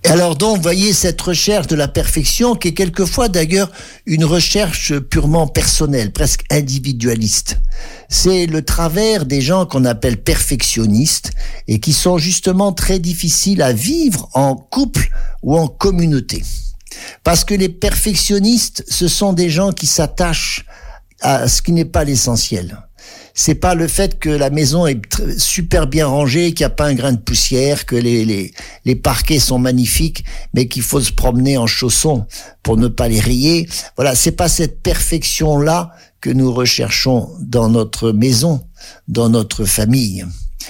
Et alors donc, vous voyez cette recherche de la perfection qui est quelquefois d'ailleurs une recherche purement personnelle, presque individualiste. C'est le travers des gens qu'on appelle perfectionnistes et qui sont justement très difficiles à vivre en couple ou en communauté. Parce que les perfectionnistes, ce sont des gens qui s'attachent à ce qui n'est pas l'essentiel. C'est pas le fait que la maison est super bien rangée, qu'il n'y a pas un grain de poussière, que les parquets sont magnifiques, mais qu'il faut se promener en chaussons pour ne pas les rayer. Voilà, c'est pas cette perfection-là que nous recherchons dans notre maison, dans notre famille.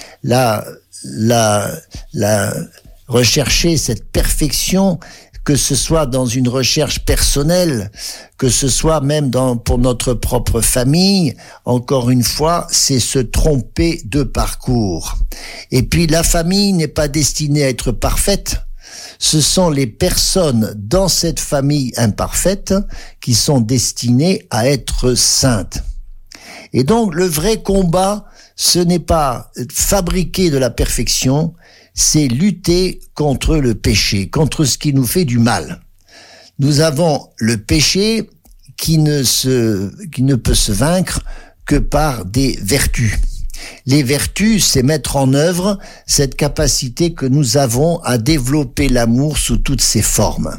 Rechercher cette perfection, que ce soit dans une recherche personnelle, que ce soit même pour notre propre famille, encore une fois, c'est se tromper de parcours. Et puis la famille n'est pas destinée à être parfaite. Ce sont les personnes dans cette famille imparfaite qui sont destinées à être saintes. Et donc le vrai combat, ce n'est pas fabriquer de la perfection, c'est lutter contre le péché, contre ce qui nous fait du mal. Nous avons le péché qui ne peut se vaincre que par des vertus. Les vertus, c'est mettre en œuvre cette capacité que nous avons à développer l'amour sous toutes ses formes.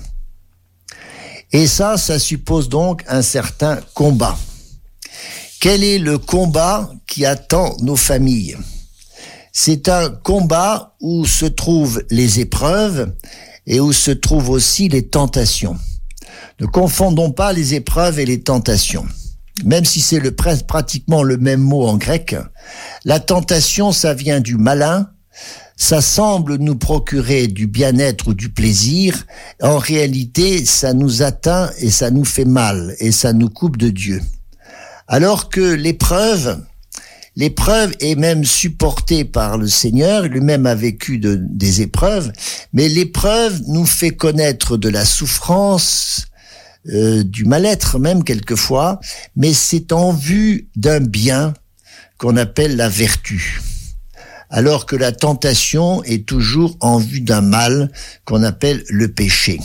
Et ça suppose donc un certain combat. Quel est le combat qui attend nos familles ? C'est un combat où se trouvent les épreuves et où se trouvent aussi les tentations. Ne confondons pas les épreuves et les tentations. Même si c'est pratiquement le même mot en grec, la tentation, ça vient du malin, ça semble nous procurer du bien-être ou du plaisir. En réalité, ça nous atteint et ça nous fait mal et ça nous coupe de Dieu. Alors que l'épreuve est même supportée par le Seigneur, lui-même a vécu des épreuves, mais l'épreuve nous fait connaître de la souffrance, du mal-être même quelquefois, mais c'est en vue d'un bien qu'on appelle la vertu. Alors que la tentation est toujours en vue d'un mal qu'on appelle le péché.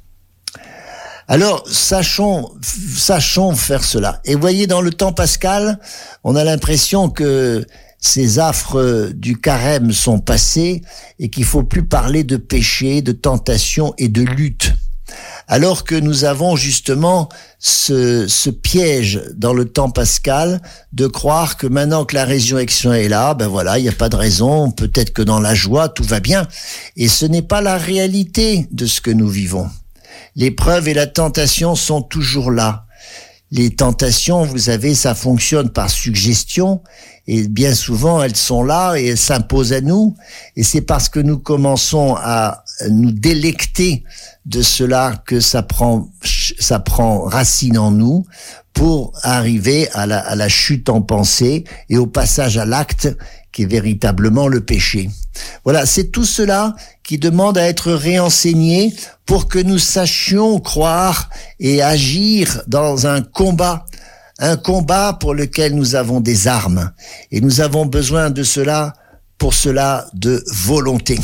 Alors, sachons faire cela. Et voyez, dans le temps pascal, on a l'impression que ces affres du carême sont passés et qu'il faut plus parler de péché, de tentation et de lutte. Alors que nous avons justement ce piège dans le temps pascal de croire que maintenant que la résurrection est là, ben voilà, il n'y a pas de raison, peut-être que dans la joie, tout va bien. Et ce n'est pas la réalité de ce que nous vivons. L'épreuve et la tentation sont toujours là. Les tentations, vous savez, ça fonctionne par suggestion et bien souvent elles sont là et elles s'imposent à nous et c'est parce que nous commençons à nous délecter de cela que ça prend racine en nous pour arriver à la chute en pensée et au passage à l'acte qui est véritablement le péché. Voilà, c'est tout cela qui demande à être réenseigné pour que nous sachions croire et agir dans un combat pour lequel nous avons des armes. Et nous avons besoin de cela, pour cela, de volonté.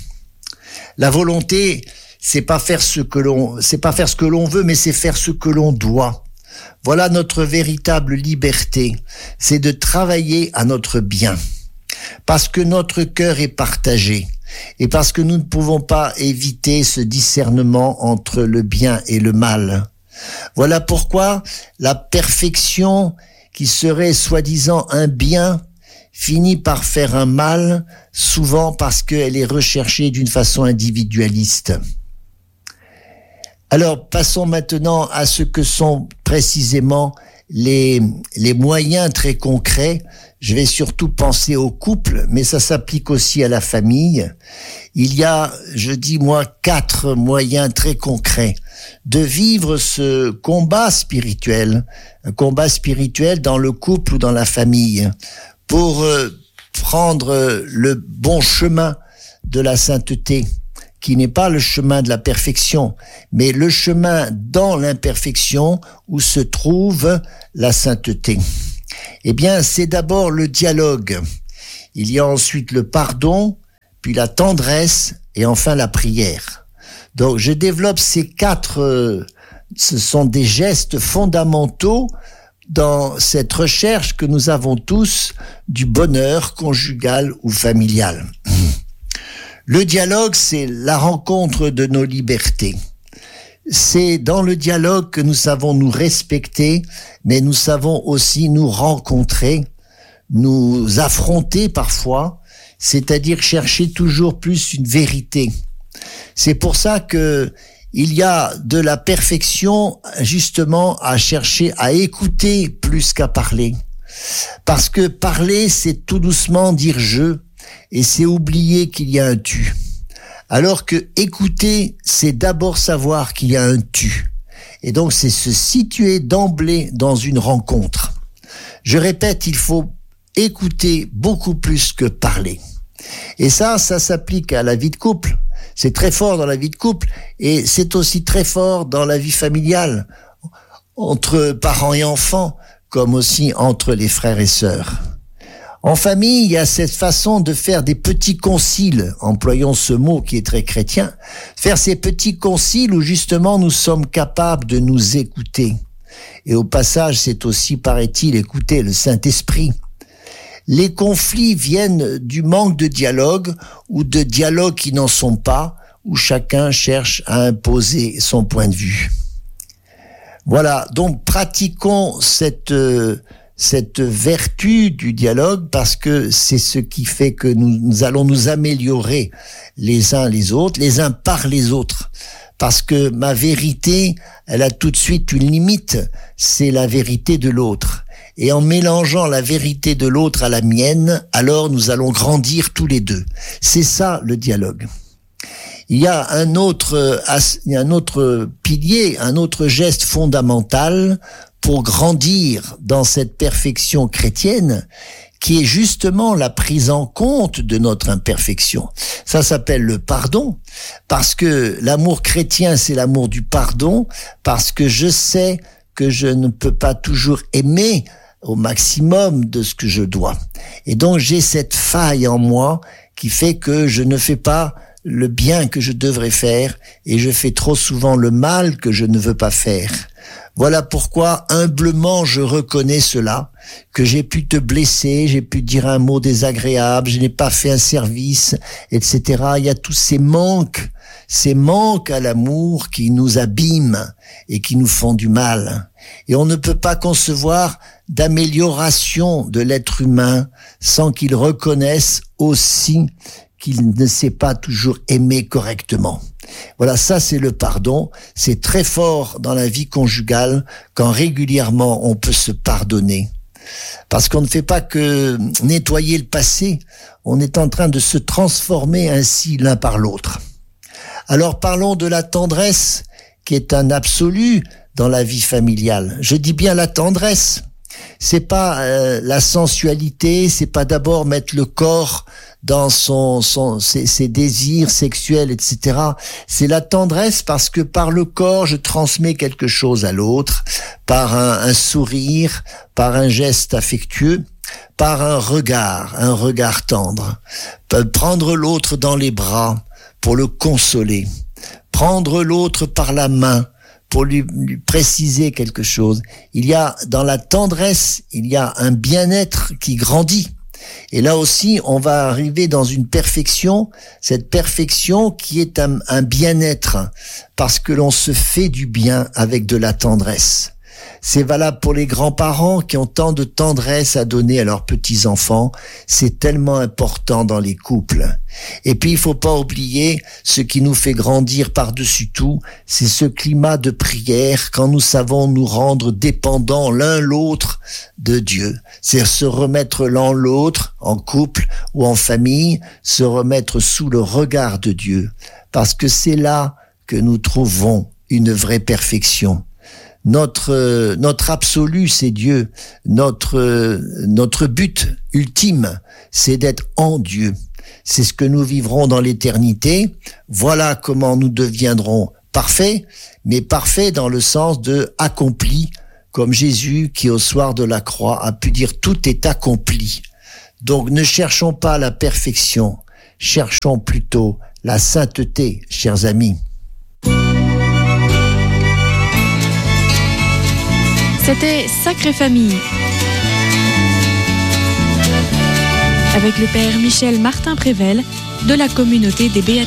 La volonté, c'est pas faire ce que l'on veut, mais c'est faire ce que l'on doit. Voilà notre véritable liberté, c'est de travailler à notre bien. Parce que notre cœur est partagé et parce que nous ne pouvons pas éviter ce discernement entre le bien et le mal. Voilà pourquoi la perfection qui serait soi-disant un bien finit par faire un mal, souvent parce qu'elle est recherchée d'une façon individualiste. Alors passons maintenant à ce que sont précisément les moyens très concrets. Je vais surtout penser au couple, mais ça s'applique aussi à la famille. Il y a, 4 moyens très concrets de vivre ce combat spirituel, un combat spirituel dans le couple ou dans la famille, pour prendre le bon chemin de la sainteté, qui n'est pas le chemin de la perfection, mais le chemin dans l'imperfection où se trouve la sainteté. Eh bien, c'est d'abord le dialogue. Il y a ensuite le pardon, puis la tendresse et enfin la prière. Donc, je développe ces 4, ce sont des gestes fondamentaux dans cette recherche que nous avons tous du bonheur conjugal ou familial. Le dialogue, c'est la rencontre de nos libertés. C'est dans le dialogue que nous savons nous respecter, mais nous savons aussi nous rencontrer, nous affronter parfois, c'est-à-dire chercher toujours plus une vérité. C'est pour ça que il y a de la perfection justement à chercher à écouter plus qu'à parler. Parce que parler, c'est tout doucement dire je, et c'est oublier qu'il y a un tu. Alors que écouter, c'est d'abord savoir qu'il y a un tu. Et donc, c'est se situer d'emblée dans une rencontre. Je répète, il faut écouter beaucoup plus que parler. Et ça s'applique à la vie de couple. C'est très fort dans la vie de couple et c'est aussi très fort dans la vie familiale, entre parents et enfants, comme aussi entre les frères et sœurs. En famille, il y a cette façon de faire des petits conciles, employons ce mot qui est très chrétien, faire ces petits conciles où justement nous sommes capables de nous écouter. Et au passage, c'est aussi, paraît-il, écouter le Saint-Esprit. Les conflits viennent du manque de dialogue ou de dialogues qui n'en sont pas, où chacun cherche à imposer son point de vue. Voilà, donc pratiquons cette vertu du dialogue parce que c'est ce qui fait que nous allons nous améliorer les uns les autres, les uns par les autres. Parce que ma vérité, elle a tout de suite une limite, c'est la vérité de l'autre. Et en mélangeant la vérité de l'autre à la mienne, alors nous allons grandir tous les deux. C'est ça le dialogue. Il y a un autre pilier, un autre geste fondamental pour grandir dans cette perfection chrétienne, qui est justement la prise en compte de notre imperfection. Ça s'appelle le pardon, parce que l'amour chrétien, c'est l'amour du pardon, parce que je sais que je ne peux pas toujours aimer au maximum de ce que je dois. Et donc j'ai cette faille en moi qui fait que je ne fais pas le bien que je devrais faire et je fais trop souvent le mal que je ne veux pas faire. Voilà pourquoi humblement je reconnais cela, que j'ai pu te blesser, j'ai pu dire un mot désagréable, je n'ai pas fait un service, etc. Il y a tous ces manques à l'amour qui nous abîment et qui nous font du mal. Et on ne peut pas concevoir d'amélioration de l'être humain sans qu'il reconnaisse aussi qu'il ne sait pas toujours aimer correctement. Voilà, ça c'est le pardon. C'est très fort dans la vie conjugale quand régulièrement on peut se pardonner. Parce qu'on ne fait pas que nettoyer le passé, on est en train de se transformer ainsi l'un par l'autre. Alors parlons de la tendresse qui est un absolu dans la vie familiale. Je dis bien la tendresse. C'est pas la sensualité, c'est pas d'abord mettre le corps dans ses désirs sexuels, etc. C'est la tendresse parce que par le corps, je transmets quelque chose à l'autre, par un sourire, par un geste affectueux, par un regard tendre. Prendre l'autre dans les bras pour le consoler. Prendre l'autre par la main pour lui préciser quelque chose. Il y a, dans la tendresse, il y a un bien-être qui grandit. Et là aussi, on va arriver dans une perfection, cette perfection qui est un bien-être, parce que l'on se fait du bien avec de la tendresse. C'est valable pour les grands-parents qui ont tant de tendresse à donner à leurs petits-enfants. C'est tellement important dans les couples. Et puis, il faut pas oublier ce qui nous fait grandir par-dessus tout, c'est ce climat de prière quand nous savons nous rendre dépendants l'un l'autre de Dieu. C'est se remettre l'un l'autre, en couple ou en famille, se remettre sous le regard de Dieu. Parce que c'est là que nous trouvons une vraie perfection. Notre absolu, c'est Dieu. Notre but ultime, c'est d'être en Dieu. C'est ce que nous vivrons dans l'éternité. Voilà comment nous deviendrons parfaits, mais parfaits dans le sens de accompli, comme Jésus qui au soir de la croix a pu dire tout est accompli. Donc ne cherchons pas la perfection, cherchons plutôt la sainteté, chers amis. C'était Sacrée Famille. Avec le père Michel Martin-Prével de la communauté des Béatitudes.